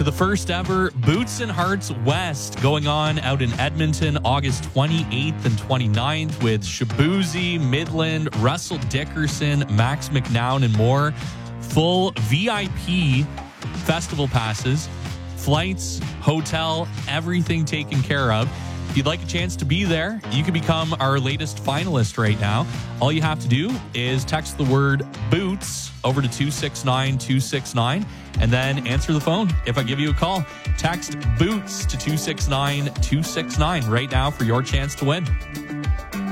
to the first ever Boots and Hearts West going on out in Edmonton, August 28th and 29th with Shabuzi, Midland, Russell Dickerson, Max McNown, and more. Full VIP festival passes, flights, hotel, everything taken care of. If you'd like a chance to be there, you can become our latest finalist right now. All you have to do is text the word BOOTS over to 269-269 and then answer the phone if I give you a call. Text BOOTS to 269-269 right now for your chance to win.